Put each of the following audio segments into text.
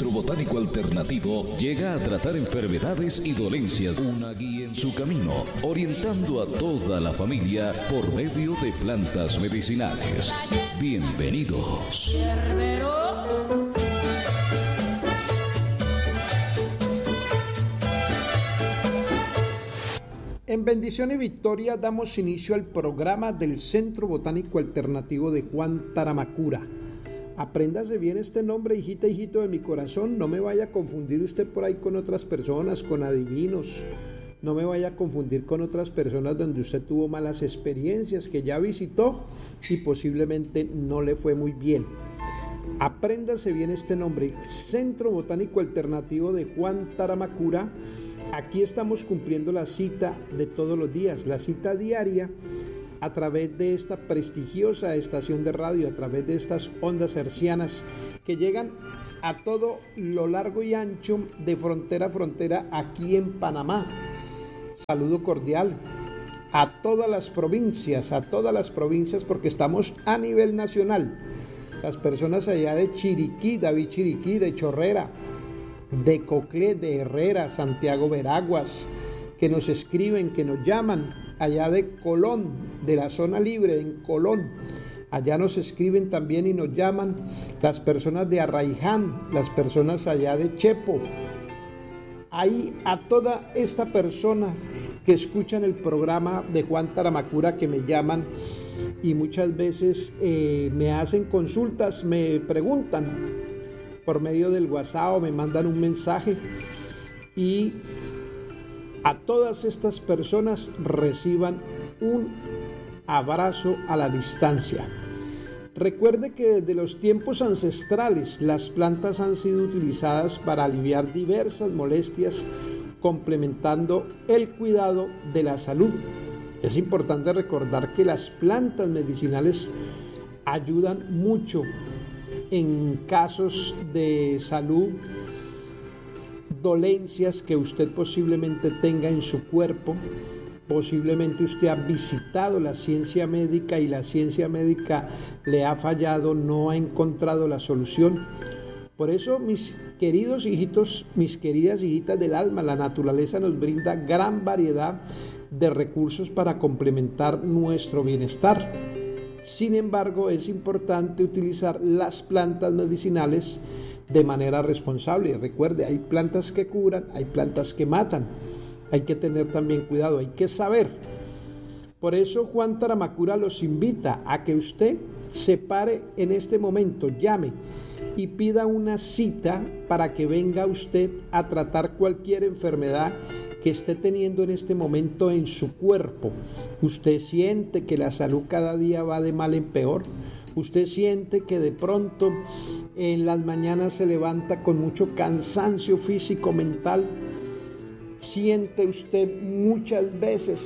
Centro Botánico Alternativo llega a tratar enfermedades y dolencias, una guía en su camino, orientando a toda la familia por medio de plantas medicinales. Bienvenidos. En bendición y victoria damos inicio al programa del Centro Botánico Alternativo de Juan Taramacura. Apréndase bien este nombre, hijita, hijito de mi corazón. No me vaya a confundir usted por ahí con otras personas, con adivinos. No me vaya a confundir con otras personas donde usted tuvo malas experiencias, que ya visitó y posiblemente no le fue muy bien. Apréndase bien este nombre, Centro Botánico Alternativo de Juan Taramacura. Aquí estamos cumpliendo la cita de todos los días, la cita diaria a través de esta prestigiosa estación de radio, a través de estas ondas hercianas que llegan a todo lo largo y ancho de frontera a frontera aquí en Panamá. Saludo cordial a todas las provincias porque estamos a nivel nacional. Las personas allá de Chiriquí, David Chiriquí, de Chorrera, de Coclé, de Herrera, Santiago Veraguas, que nos escriben, que nos llaman, allá de Colón, de la zona libre en Colón, allá nos escriben también y nos llaman las personas de Arraiján, las personas allá de Chepo. Ahí a toda esta personas que escuchan el programa de Juan Taramacura, que me llaman y muchas veces me hacen consultas, me preguntan por medio del WhatsApp o me mandan un mensaje, y a todas estas personas reciban un abrazo a la distancia. Recuerde que desde los tiempos ancestrales las plantas han sido utilizadas para aliviar diversas molestias, complementando el cuidado de la salud. Es importante recordar que las plantas medicinales ayudan mucho en casos de salud, dolencias que usted posiblemente tenga en su cuerpo. Posiblemente usted ha visitado la ciencia médica y la ciencia médica le ha fallado, no ha encontrado la solución. Por eso, mis queridos hijitos, mis queridas hijitas del alma, la naturaleza nos brinda gran variedad de recursos para complementar nuestro bienestar. Sin embargo, es importante utilizar las plantas medicinales de manera responsable. Recuerde, hay plantas que curan, hay plantas que matan. Hay que tener también cuidado, hay que saber. Por eso Juan Taramacura los invita a que usted se pare en este momento, llame y pida una cita para que venga usted a tratar cualquier enfermedad que esté teniendo en este momento en su cuerpo. Usted siente que la salud cada día va de mal en peor. Usted siente que de pronto en las mañanas se levanta con mucho cansancio físico, mental. Siente usted muchas veces,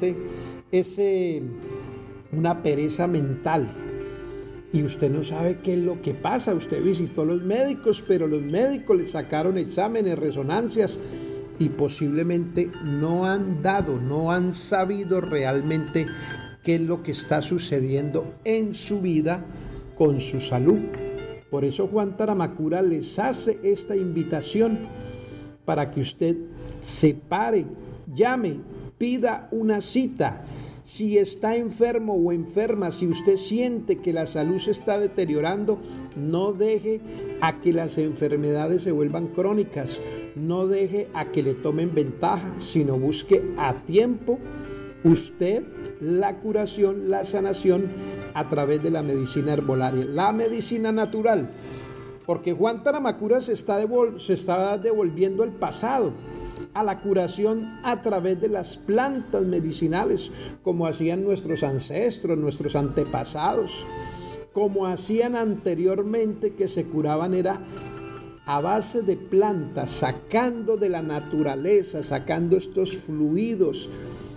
una pereza mental. Y usted no sabe qué es lo que pasa. Usted visitó los médicos, pero los médicos le sacaron exámenes, resonancias, y posiblemente no han sabido realmente qué es lo que está sucediendo en su vida con su salud. Por eso Juan Taramacura les hace esta invitación para que usted se pare, llame, pida una cita. Si está enfermo o enferma, si usted siente que la salud se está deteriorando, no deje a que las enfermedades se vuelvan crónicas, no deje a que le tomen ventaja, sino busque a tiempo usted la curación, la sanación a través de la medicina herbolaria, la medicina natural, porque Juan Taramacura se está devolviendo al pasado, a la curación a través de las plantas medicinales, como hacían nuestros ancestros, nuestros antepasados, como hacían anteriormente, que se curaban era a base de plantas, sacando de la naturaleza, sacando estos fluidos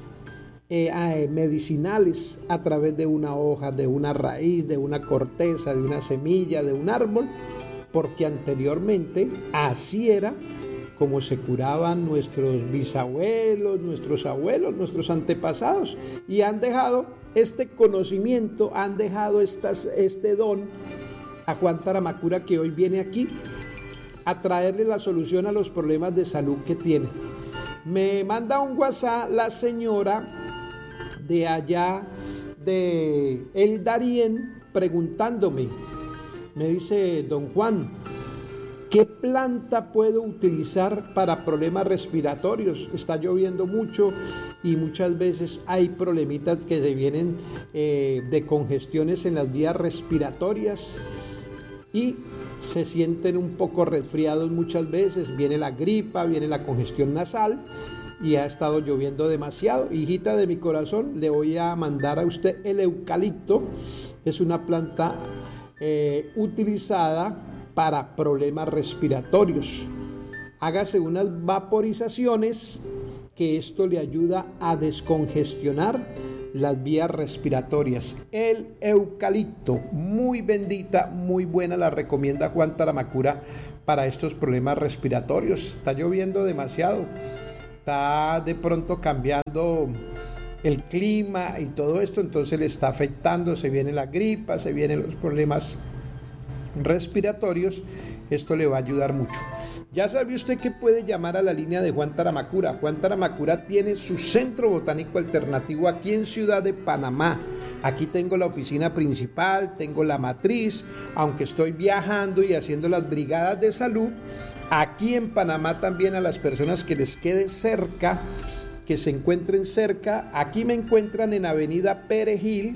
medicinales a través de una hoja, de una raíz, de una corteza, de una semilla, de un árbol, porque anteriormente así era como se curaban nuestros bisabuelos, nuestros abuelos, nuestros antepasados, y han dejado este conocimiento, han dejado este don a Juan Taramacura, que hoy viene aquí a traerle la solución a los problemas de salud que tiene. Me manda un WhatsApp la señora de allá de El Darién preguntándome, me dice: don Juan, ¿qué planta puedo utilizar para problemas respiratorios? Está lloviendo mucho y muchas veces hay problemitas que se vienen de congestiones en las vías respiratorias y se sienten un poco resfriados muchas veces. Viene la gripa, viene la congestión nasal y ha estado lloviendo demasiado. Hijita de mi corazón, le voy a mandar a usted el eucalipto. Es una planta utilizada para problemas respiratorios. Hágase unas vaporizaciones que esto le ayuda a descongestionar las vías respiratorias. El eucalipto, muy bendita, muy buena, la recomienda Juan Taramacura para estos problemas respiratorios. Está lloviendo demasiado, está de pronto cambiando el clima y todo esto, entonces le está afectando, se viene la gripa, se vienen los problemas respiratorios. Esto le va a ayudar mucho. Ya sabe usted que puede llamar a la línea de Juan Taramacura. Juan Taramacura tiene su centro botánico alternativo aquí en Ciudad de Panamá. Aquí tengo la oficina principal, tengo la matriz, aunque estoy viajando y haciendo las brigadas de salud. Aquí en Panamá también, a las personas que les quede cerca, que se encuentren cerca, aquí me encuentran en Avenida Perejil.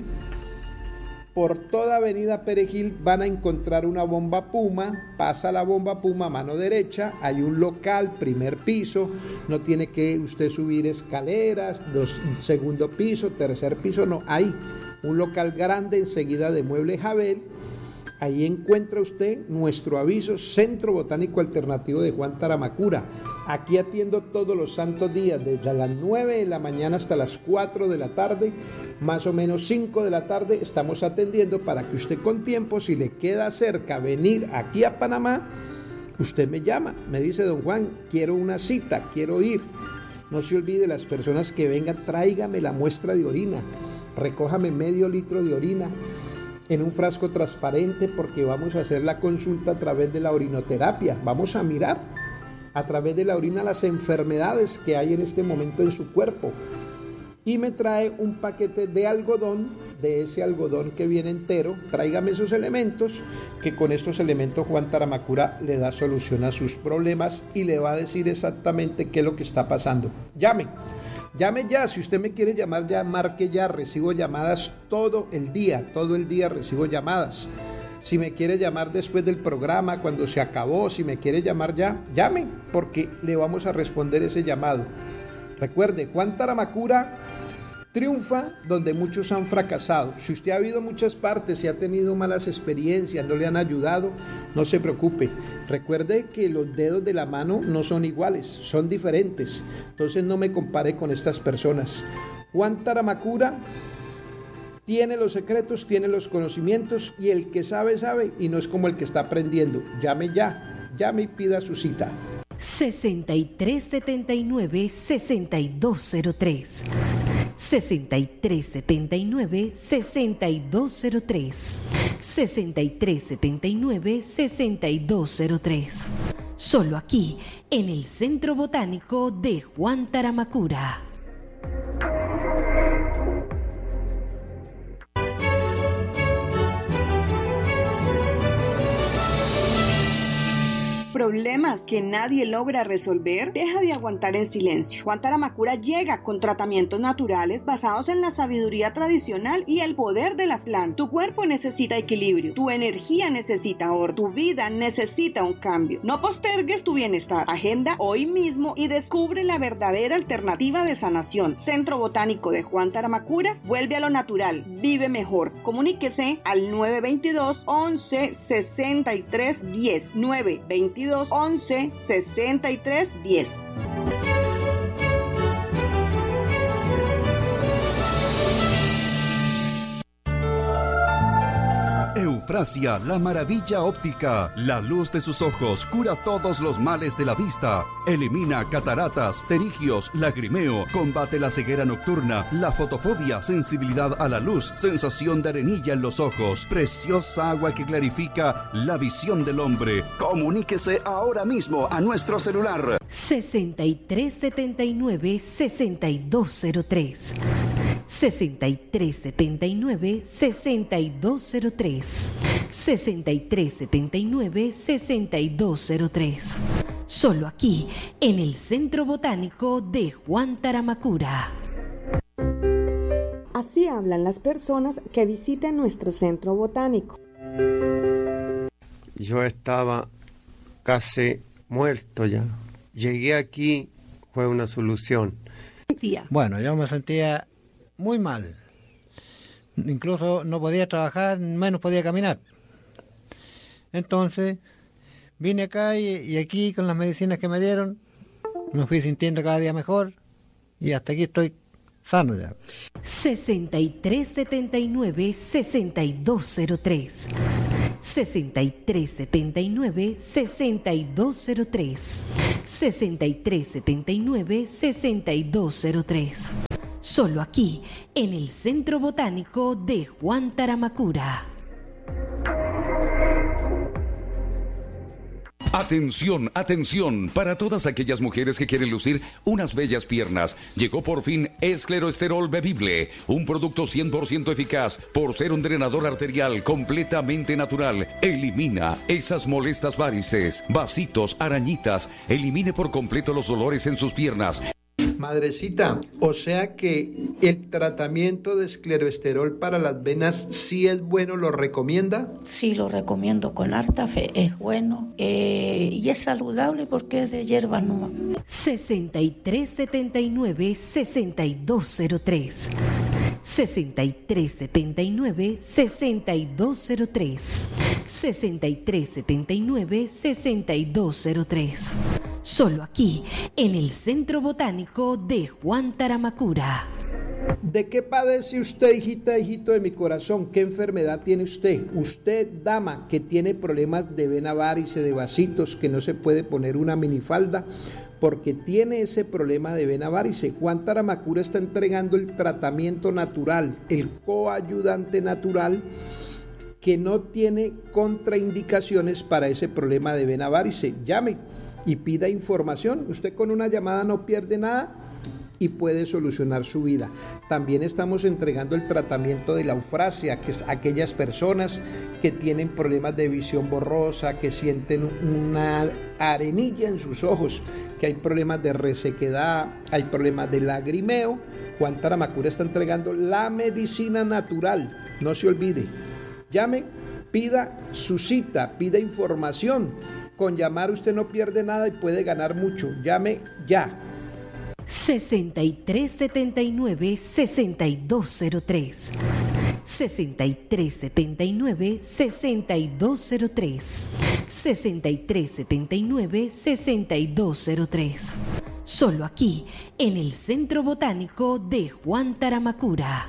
Por toda Avenida Perejil van a encontrar una bomba Puma. Pasa la bomba Puma a mano derecha, hay un local, primer piso, no tiene que usted subir escaleras, segundo piso, tercer piso, no, hay un local grande enseguida de Mueble Jabel. Ahí encuentra usted nuestro aviso, Centro Botánico Alternativo de Juan Taramacura. Aquí atiendo todos los santos días, desde las 9 de la mañana hasta las 4 de la tarde, más o menos 5 de la tarde estamos atendiendo para que usted con tiempo, si le queda cerca venir aquí a Panamá, usted me llama, me dice: don Juan, quiero una cita, quiero ir. No se olvide, las personas que vengan, tráigame la muestra de orina, recójame medio litro de orina en un frasco transparente, porque vamos a hacer la consulta a través de la orinoterapia. Vamos a mirar a través de la orina las enfermedades que hay en este momento en su cuerpo. Y me trae un paquete de algodón, de ese algodón que viene entero. Tráigame esos elementos, que con estos elementos Juan Taramacura le da solución a sus problemas y le va a decir exactamente qué es lo que está pasando. Llame ya, si usted me quiere llamar ya, marque ya, recibo llamadas todo el día recibo llamadas. Si me quiere llamar después del programa, cuando se acabó, si me quiere llamar ya, llame, porque le vamos a responder ese llamado. Recuerde, Juan Taramacura triunfa donde muchos han fracasado. Si usted ha habido muchas partes y ha tenido malas experiencias, no le han ayudado, no se preocupe. Recuerde que los dedos de la mano no son iguales, son diferentes. Entonces no me compare con estas personas. Juan Taramacura tiene los secretos, tiene los conocimientos, y el que sabe, sabe, y no es como el que está aprendiendo. Llame ya, llame y pida su cita. 6379-6203 6379-6203 6379-6203. Solo aquí, en el Centro Botánico de Juan Taramacura. Problemas que nadie logra resolver, deja de aguantar en silencio. Juan Taramacura llega con tratamientos naturales basados en la sabiduría tradicional y el poder de las plantas. Tu cuerpo necesita equilibrio, tu energía necesita orden, tu vida necesita un cambio. No postergues tu bienestar. Agenda hoy mismo y descubre la verdadera alternativa de sanación. Centro Botánico de Juan Taramacura, vuelve a lo natural, vive mejor. Comuníquese al 922-11-63-10. 922-11-63-10. Eufrasia, la maravilla óptica. La luz de sus ojos cura todos los males de la vista. Elimina cataratas, pterigios, lagrimeo. Combate la ceguera nocturna, la fotofobia, sensibilidad a la luz, sensación de arenilla en los ojos. Preciosa agua que clarifica la visión del hombre. Comuníquese ahora mismo a nuestro celular. 6379-6203. 6379-6203. 6379-6203. Solo aquí, en el Centro Botánico de Juan Taramacura. Así hablan las personas que visitan nuestro centro botánico. Yo estaba casi muerto ya. Llegué aquí, fue una solución. Bueno, yo me sentía muy mal. Incluso no podía trabajar, menos podía caminar. Entonces, vine acá y aquí con las medicinas que me dieron, me fui sintiendo cada día mejor y hasta aquí estoy sano ya. 6379-6203. 6379-6203. 6379-6203. Solo aquí, en el Centro Botánico de Juan Taramacura. Atención, atención, para todas aquellas mujeres que quieren lucir unas bellas piernas. Llegó por fin Escleroesterol Bebible, un producto 100% eficaz por ser un drenador arterial completamente natural. Elimina esas molestas varices, vasitos, arañitas. Elimine por completo los dolores en sus piernas. Madrecita, o sea que el tratamiento de escleroesterol para las venas sí es bueno, ¿lo recomienda? Sí, lo recomiendo con harta fe, es bueno y es saludable porque es de hierba nomás. 6379-6203. 6379-6203. 6379-6203. Solo aquí, en el Centro Botánico de Juan Taramacura. ¿De qué padece usted, hijita, hijito de mi corazón? ¿Qué enfermedad tiene usted? Usted, dama, que tiene problemas de vena varice, de vasitos, que no se puede poner una minifalda porque tiene ese problema de vena varice. Juan Taramacura está entregando el tratamiento natural, el coayudante natural, que no tiene contraindicaciones para ese problema de vena varice. Llame y pida información. Usted con una llamada no pierde nada y puede solucionar su vida. También estamos entregando el tratamiento de la eufrasia, que es aquellas personas que tienen problemas de visión borrosa, que sienten una arenilla en sus ojos, que hay problemas de resequedad, hay problemas de lagrimeo. Juan Taramacura está entregando la medicina natural. No se olvide. Llame, pida su cita, pida información. Con llamar usted no pierde nada y puede ganar mucho. Llame ya. 6379-6203. 6379-6203. 6379-6203. Solo aquí, en el Centro Botánico de Juan Taramacura.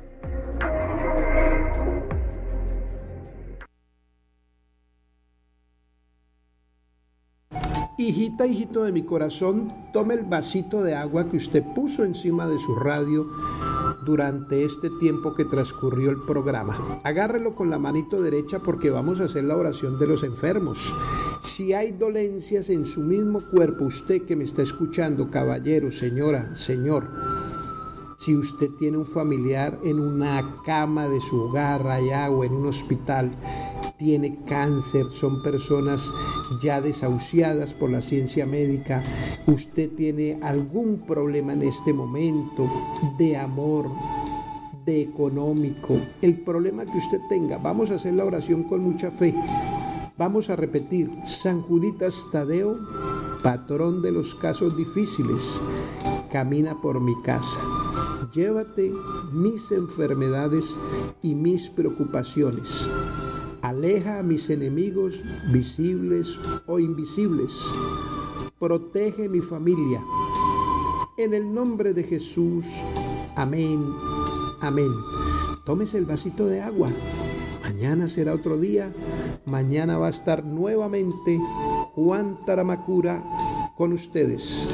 Hijita, hijito de mi corazón, tome el vasito de agua que usted puso encima de su radio durante este tiempo que transcurrió el programa. Agárrelo con la manito derecha porque vamos a hacer la oración de los enfermos. Si hay dolencias en su mismo cuerpo, usted que me está escuchando, caballero, señora, señor, si usted tiene un familiar en una cama de su hogar allá o en un hospital, tiene cáncer, son personas ya desahuciadas por la ciencia médica, usted tiene algún problema en este momento de amor, de económico, el problema que usted tenga, vamos a hacer la oración con mucha fe. Vamos a repetir: San Juditas Tadeo, patrón de los casos difíciles, camina por mi casa. Llévate mis enfermedades y mis preocupaciones. Aleja a mis enemigos, visibles o invisibles. Protege mi familia. En el nombre de Jesús. Amén. Amén. Tómese el vasito de agua. Mañana será otro día. Mañana va a estar nuevamente Juan Taramacura con ustedes.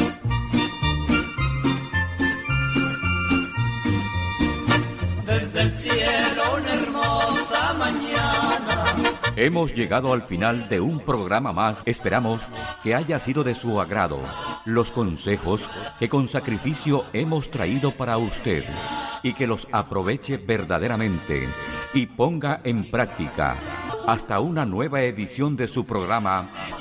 Desde el cielo una hermosa mañana. Hemos llegado al final de un programa más. Esperamos que haya sido de su agrado los consejos que con sacrificio hemos traído para usted y que los aproveche verdaderamente y ponga en práctica. Hasta una nueva edición de su programa